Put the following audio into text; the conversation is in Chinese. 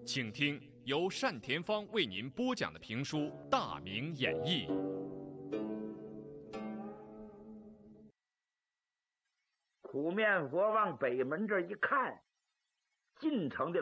请听由单田芳为您播讲的评书《大明演义》。 苦面佛往北门这一看，进城的